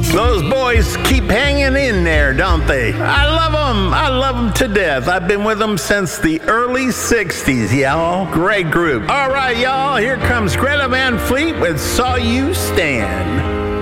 Those boys keep hanging in there, don't they? I love them. I love them to death. I've been with them since the early 60s, y'all. Great group. All right, y'all, here comes Greta Van Fleet with Saw You Stand.